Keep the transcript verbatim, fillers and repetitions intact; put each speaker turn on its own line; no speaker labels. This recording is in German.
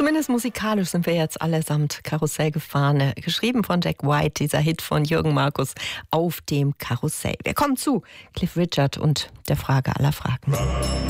Zumindest musikalisch sind wir jetzt allesamt Karussell gefahren. Geschrieben von Jack White, dieser Hit von Jürgen Markus auf dem Karussell. Wir kommen zu Cliff Richard und der Frage aller Fragen.